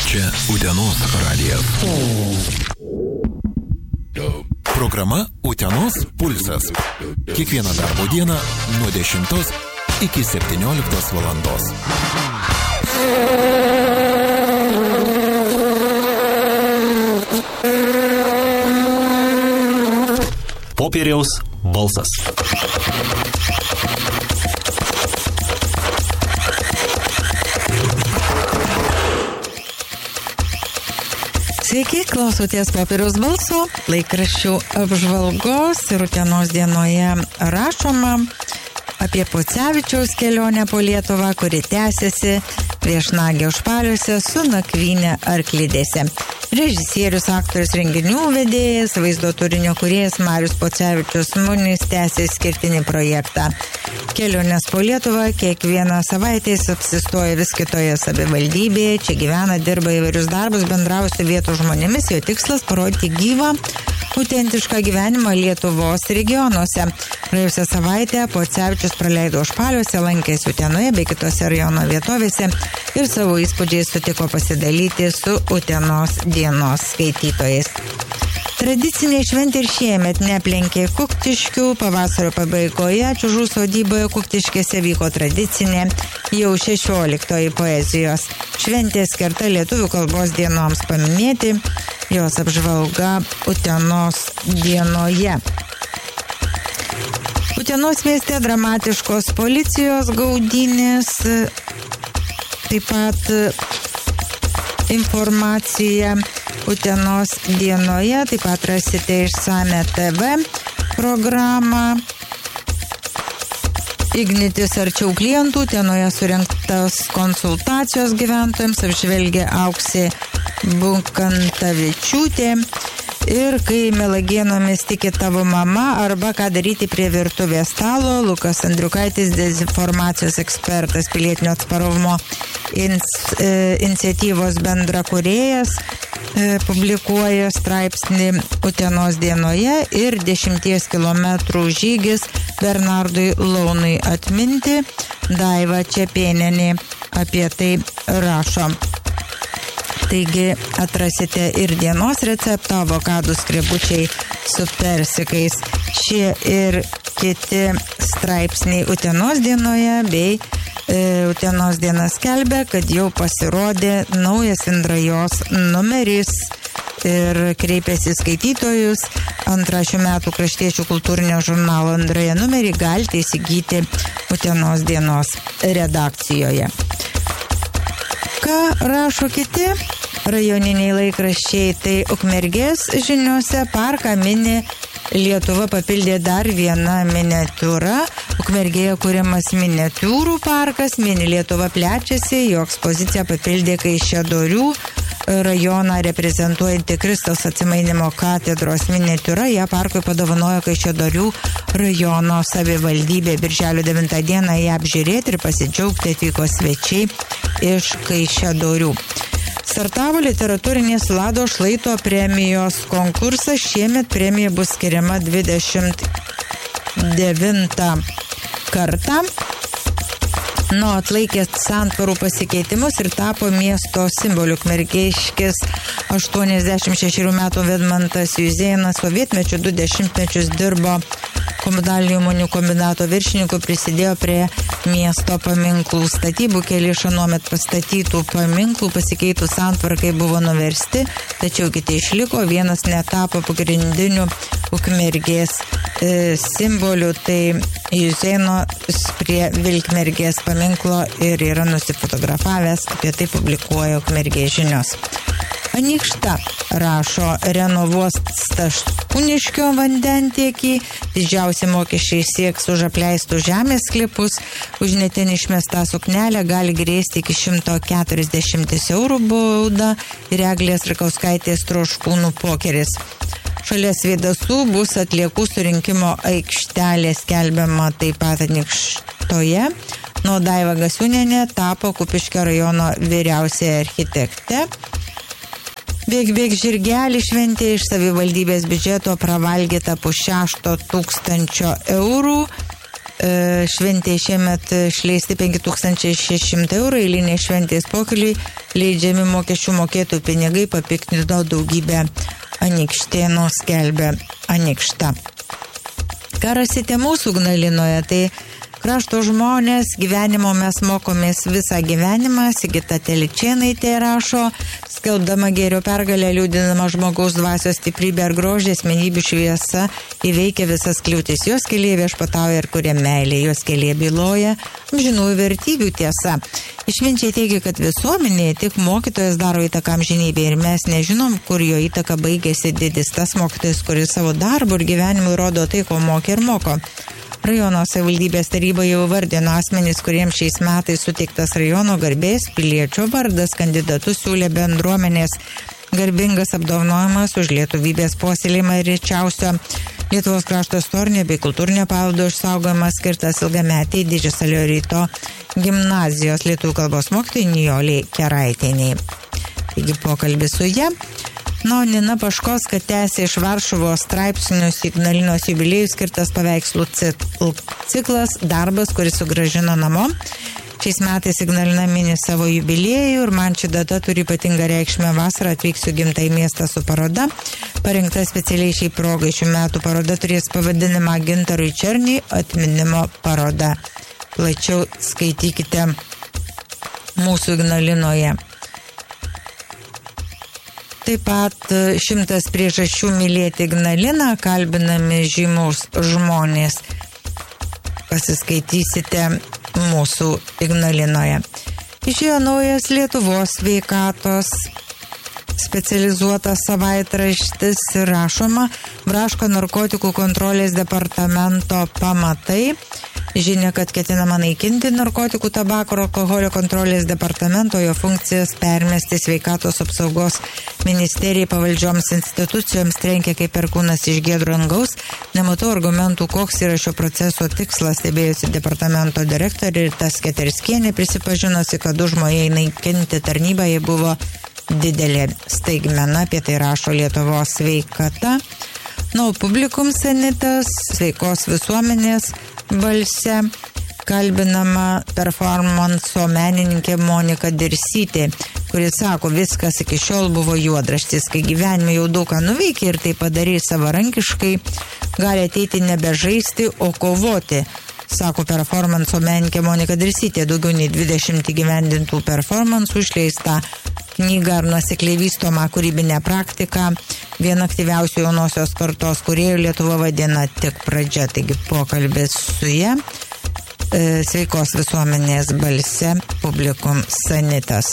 Čia Utenos radijas. Programa Utenos pulsas. Kiekvieną darbo dieną nuo 10 iki 17 valandos. Popieriaus balsas. Sveiki, klausotės Popieriaus balso, laikraščių apžvalgos ir Utenos dienoje rašoma apie Pocevičiaus kelionę po Lietuvą, kuri tęsiasi Viešnagė užpaliuose su nakvynė Arklidėse. Režisierius, aktorius, renginių vedėjas, vaizdo turinio kūrėjas Marius Pocevičius Munis tęsė skirtinį projektą. Kelionės po Lietuvą kiekvieną savaitę jis apsistoja vis kitoje savivaldybėje, čia gyvena, dirba įvairius darbus, bendrauja su vietos žmonėmis, jo tikslas parodyti gyvą, autentišką gyvenimą Lietuvos regionuose. Praėjusią savaitę Pocevičius praleido Užpaliuose, lankėsi Utenoje bei kitose rajono vietovėse ir savo įspūdžiais sutiko pasidalyti su Utenos dienos skaitytojais. Tradicinė šventė ir šiemet neaplenkė Kuktiškių. Pavasario pabaigoje Čiužų sodyboje Kuktiškėse vyko tradicinė jau 16 poezijos šventė skirta lietuvių kalbos dienoms paminėti. Jos apžvalga Utenos dienoje. Utenos mieste dramatiškos policijos gaudynės, taip pat informacija Utenos dienoje, taip pat rasite išsame TV programą. Ignitis arčiau klientų, Utenoje surinktas konsultacijos gyventojams, apžvelgia Auksė Bukantavičiūtė. Ir kai melagienomis tiki tavo mama, arba ką daryti prie virtuvės stalo, Lukas Andriukaitis, dezinformacijos ekspertas, pilietinio atsparumo iniciatyvos bendrakūrėjas, publikuoja straipsnį Utenos dienoje ir 10 kilometrų žygis Bernardui Launui atminti. Daiva Čepėnienė apie tai rašo. Taigi atrasite ir dienos receptą, avokadų skrebučiai su persikais. Šie ir kiti straipsniai Utenos dienoje bei Utenos diena skelbia, kad jau pasirodė naujas Indrajos numeris ir kreipėsi skaitytojus. Antrą šių metų kraštiečių kultūrinio žurnalo Indraja numerį galite įsigyti Utenos dienos redakcijoje. Ką rašo kiti rajoniniai laikraščiai, tai Ukmergės žiniose parką mini Lietuva papildė dar vieną miniatiūrą. Ukmergėje kuriamas miniatiūrų parkas, mini Lietuva plečiasi, jo ekspoziciją papildė Kaišiadorių rajoną reprezentuojanti Kristaus Atsimainimo katedros miniatiūra. Ją parkui padovanojo Kaišiadorių rajono savivaldybė. Birželio 9 dieną ją apžiūrėti ir pasidžiaugti atvyko svečiai iš Kaišiadorių. Startavo literatūrinės Lado Šlaito premijos konkursas. Šiemet premija bus skiriama 29 kartą. Atlaikė santvarų pasikeitimus ir tapo miesto simboliu. Ukmergiškis 86 metų Vidmantas Juzėnas sovietmečiu 2 dešimtmečius dirbo komunalinių įmonių kombinato viršininku, prisidėjo prie miesto paminklų statybų. Keli iš anuomet pastatytų paminklų pasikeitus santvarkai buvo nuversti, tačiau kiti išliko. Vienas netapo pagrindiniu Ukmergės simboliu, tai Juzėnas prie Vilkmergės paminklo ir yra nusifotografavęs, apie tai publikuoja Ukmergės žinios. Anykšta rašo, renovuos Staškūniškio vandentiekį, didžiausi mokesčiai sieks už apleistų žemės sklypus, už netin išmestą suknelę gali grėsti iki 140 eurų bauda ir Eglės Rakauskaitės Troškūnų pokeris. Šalia Svėdasų bus atliekų surinkimo aikštelė, skelbiama taip pat Anykštoje. Daiva Gasiūnienė tapo Kupiškio rajono vyriausiąja architekte. Bėg žirgelį šventė iš savivaldybės biudžeto pravalgyta po 6 000 eurų. šventė šiemet išleisti 5600 eurų, eilinė šventės pokyliui leidžiami mokesčių mokėtojų pinigai papiktino daugybę Anykštėnų, skelbia Anykšta. Ką rasite mūsų Ignalinoje, tai krašto žmonės, gyvenimo mes mokomės visą gyvenimą, Sigita Teličėnaitė rašo, skelbdama gėrio pergalę, liūdinama žmogaus dvasios stiprybė ir grožį, asmenybių šviesa įveikia visas kliūtis. Jos kelyje viešpatauja ir kuria meilė, jos kelyje byloja amžinųjų vertybių tiesa. Išminčiai teigia, kad visuomenėje tik mokytojas daro įtaką amžinybėje ir mes nežinom, kur jo įtaka baigėsi didis. Tas mokytojas, kuris savo darbu ir gyvenimu rodo tai, ko mokė ir moko. Rajono savivaldybės taryba jau vardino asmenys, kuriems šiais metais suteiktas rajono garbės piliečio vardas, kandidatus siūlė bendruomenės garbingas apdovanojimas už lietuvybės puoselėjimą ir rečiausio Lietuvos krašto istorinio bei kultūrinio paveldo išsaugojimas skirtas ilgametiai Didžiasalio ryto gimnazijos lietuvių kalbos mokytojai Nijolei Keraitienei. Taigi pokalbis su ja. Nina Paškovska tęsė iš Varšuvos straipsnius Ignalinos jubiliejų skirtas paveikslų ciklas Darbas, kuris sugrąžino namo. Šiais metais Ignalina mini savo jubiliejų ir man ši data turi ypatingą reikšmę. Vasarą atvyksiu gimtąjį miestą su paroda. Parinkta specialiai šiai progai. Šių metų paroda turės pavadinimą Gintarui Černiui atminimo paroda. Plačiau skaitykite mūsų Ignalinoje. Taip pat 100 priežasčių mylėti Ignaliną, kalbinami žymaus žmonės. Pasiskaitysite mūsų Ignalinoje. Išėjo naujas Lietuvos sveikatos specializuotas savaitraštis ir rašoma Braško narkotikų kontrolės departamento pamatai. Žinia, kad ketinama naikinti narkotikų, tabako ir alkoholio kontrolės departamento, jo funkcijas permesti sveikatos apsaugos ministerijai pavaldžioms institucijoms, trenkia kaip perkūnas iš giedro dangaus. Nematau argumentų, koks yra šio proceso tikslas, stebėjusi departamento direktorė Rita Sketerskienė, prisipažinusi, kad užmojai naikinti tarnybą jie buvo didelė staigmena, apie tai rašo Lietuvos sveikata. O Publikum Sanitas, sveikos visuomenės balse, kalbinama performanso menininkė Monika Dirsytė, kuris sako, viskas iki šiol buvo juodraštis, kai gyvenime jau daug ką nuveikė ir tai padarė savarankiškai, gali ateiti nebežaisti, o kovoti, sako performanso menininkė Monika Dirsytė. Daugiau nei 20 įgyvendintų performansų išleista knyga ar nuosekliai vystoma kūrybinė praktika. Viena aktyviausių jaunosios kartos kūrėjų Lietuva vadina tik pradžia. Taigi pokalbis su ja sveikos visuomenės balse Publikum Sanitas.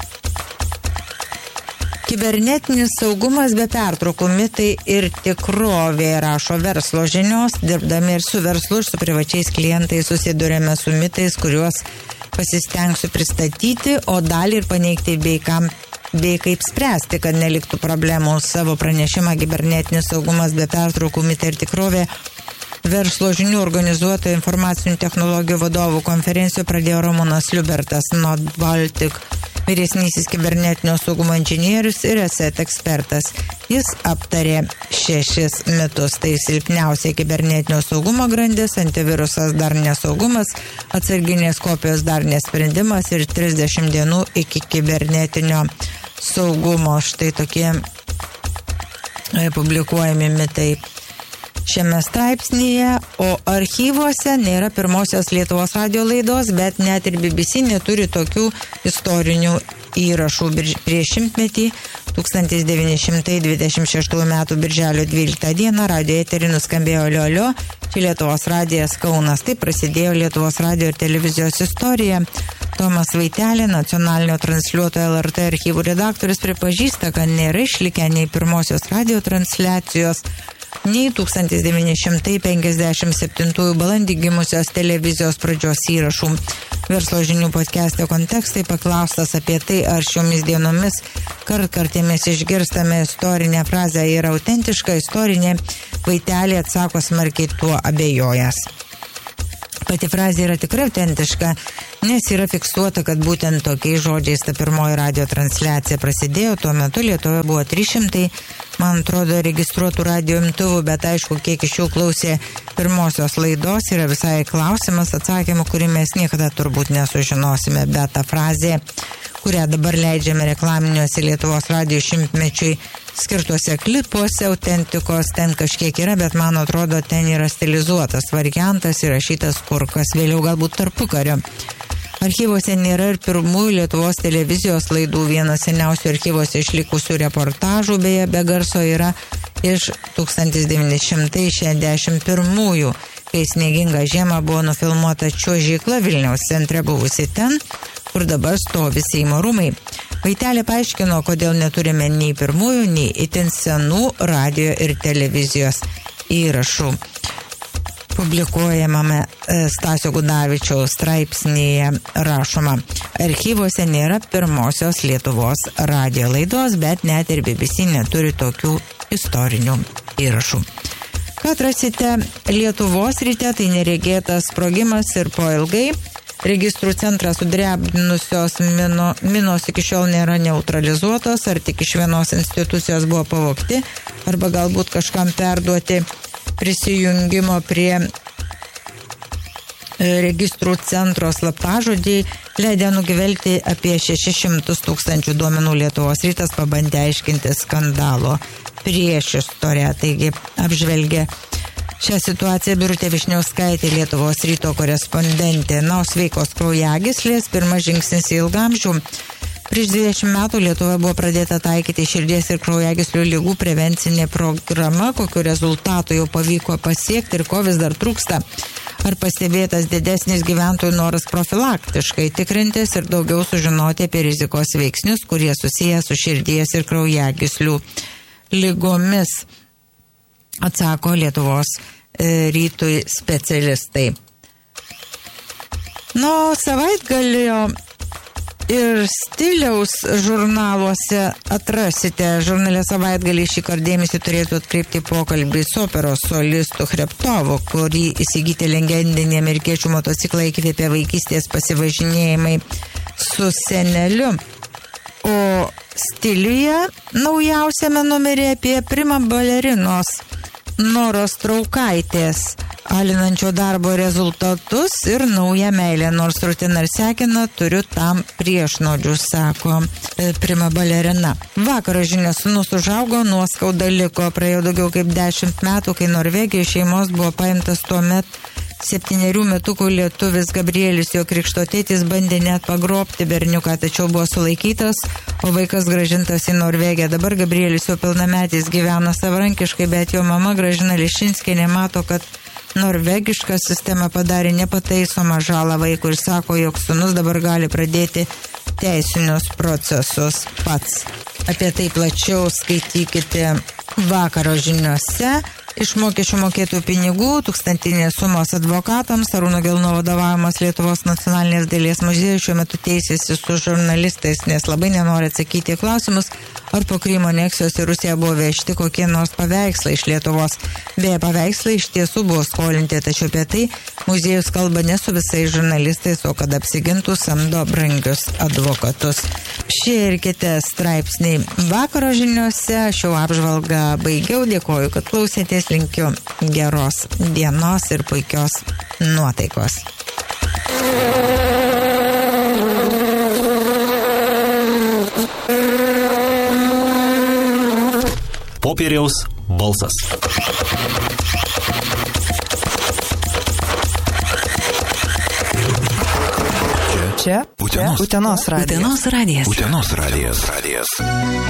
Kibernetinis saugumas be pertraukų, mitai ir tikrovė, rašo Verslo žinios. Dirbdami ir su verslu, ir su privačiais klientais susidurėme su mitais, kuriuos pasistengsiu pristatyti, o dalį ir paneigti bei kaip spręsti, kad neliktų problemų. Savo pranešimą Kibernetinis saugumas be pertraukų, mitai ir tikrovė Verslo žinių organizuotojo informacinių technologijų vadovų konferencijoje pradėjo Ramūnas Liubertas, Not Baltic vyresnysis kibernetinio saugumo inžinierius ir ESET ekspertas. Jis aptarė 6 mitus. Tai silpniausia kibernetinio saugumo grandis, antivirusas dar nesaugumas, atsarginės kopijos dar nesprendimas ir 30 dienų iki kibernetinio saugumo. Štai tokie publikuojami mitai šiame straipsnyje, o archyvuose nėra pirmosios Lietuvos radijo laidos, bet net ir BBC neturi tokių istorinių įrašų. Prieš šimtmetį 1926 m. birželio 12 d. radijo eterį nuskambėjo Liolio, čia Lietuvos radijas Kaunas. Tai prasidėjo Lietuvos radijo ir televizijos istorija. Tomas Vaitelė, nacionalinio transliuotojo LRT archyvų redaktorius, pripažįsta, kad nėra išlikę nei pirmosios radijo transliacijos, nei 1957 balandį gimusios televizijos pradžios įrašų. Verslo žinių podcast'o kontekstai paklaustas apie tai, ar šiomis dienomis kartkartėmis išgirstame istorinę frazę yra autentiška, istorinė, Vaitelė atsako smarkiai tuo abejojęs. Pati frazė yra tikrai autentiška, nes yra fiksuota, kad būtent tokiais žodžiais ta pirmoji radio transliacija prasidėjo. Tuo metu Lietuvoje buvo 300 man atrodo, registruotų radio imtuvų, bet aišku, kiek iš jų klausė pirmosios laidos, yra visai klausimas, atsakymų, kurį mes niekada turbūt nesužinosime, bet ta frazė, kurią dabar leidžiame reklaminiuose Lietuvos radijo 100-mečiui skirtuose klipuose, autentikos ten kažkiek yra, bet man atrodo, ten yra stilizuotas variantas, įrašytas kur kas vėliau galbūt tarpukario. Archyvose nėra ir pirmųjų Lietuvos televizijos laidų. Vienas seniausių archyvose išlikusių reportažų, beje, be garso yra iš 1961, kai snieginga žiema buvo nufilmuota čiuožykla Vilniaus centre buvusi ten, kur dabar stovi Seimo rūmai. Vaitelė paaiškino, kodėl neturime nei pirmųjų, nei itin senų radio ir televizijos įrašų. Publikuojamame Stasio Gudavičiaus straipsnėje rašoma, archyvose nėra pirmosios Lietuvos radijo laidos, bet net ir BBC neturi tokių istorinių įrašų. Ką atrasite Lietuvos ryte, tai neregėtas sprogimas ir po ilgai registrų centrą sudrebinusios minos iki šiol nėra neutralizuotos, ar tik iš vienos institucijos buvo pavogti, arba galbūt kažkam perduoti prisijungimo prie registrų centro slaptažodžiai leidė nugvelti apie 600 000 duomenų. Lietuvos rytas pabandė aiškinti skandalo priešistorę, taigi apžvelgė šią situaciją Birutė Vyšniauskaitė, Lietuvos ryto korespondentė. Na, sveikos kraujagyslės, pirmas žingsnis į ilgamžių. Prieš 20 metų Lietuvoje buvo pradėta taikyti širdies ir kraujagyslių ligų prevencinė programa, kokiu rezultatu jau pavyko pasiekti ir ko vis dar trūksta. Ar pastebėtas didesnis gyventojų noras profilaktiškai tikrintis ir daugiau sužinoti apie rizikos veiksnius, kurie susiję su širdies ir kraujagyslių ligomis, atsako Lietuvos rytui specialistai. Nu, savaitgalio ir stiliaus žurnaluose atrasite. Žurnale Savaitgalį šį kartą dėmesį turėtų atkreipti pokalbį su operos solistu Chreptovu, kurį įsigyti legendinį amerikiečių motociklą įkvėpė vaikystės pasivažinėjimai su seneliu. O stiliuje naujausiame numeryje apie prima balerinos Noros Traukaitės alinančio darbo rezultatus ir naują meilę, nors rutina ir sekina, turiu tam priešnuodžių, sako prima balerina. Vakaro žinios, sūnus užaugo, nuoskauda liko. Praėjo daugiau kaip 10 metų, kai Norvegijos šeimos buvo paimtas tuomet 7 metukų lietuvis Gabrielis, jo krikšto tėtis bandė net pagrobti berniuką, tačiau buvo sulaikytas, o vaikas grąžintas į Norvegiją. Dabar Gabrielis jau pilnametis gyvena savarankiškai, bet jo mama Gražina Lišinskienė mato, kad norvegiška sistema padarė nepataisomą žalą vaikui ir sako, jog sūnus dabar gali pradėti teisinius procesus pats. Apie tai plačiau skaitykite vakaro žiniose. Iš mokesčių mokėtų pinigų, tūkstantinės sumos advokatams, Arūno Gelūno vadovavimas Lietuvos nacionalinės dailės muziejus šiuo metu teisėsi su žurnalistais, nes labai nenori atsakyti į klausimus, ar po Krymo aneksijos į Rusiją buvo vežti kokie nors paveikslai iš Lietuvos. Beje, paveikslai iš tiesų buvo skolinti, tačiau apie tai muziejus kalba ne su visais žurnalistais, o kad apsigintų samdo brangius advokatus. Šie ir kiti straipsniai vakaro žiniose. Aš jau apžvalgą baigiau, dėkoju, kad klausėtės, linkiu geros dienos ir puikios nuotaikos. Popieriaus balsas. Čia Utenos radijas. Utenos radijas. Utenos radijas.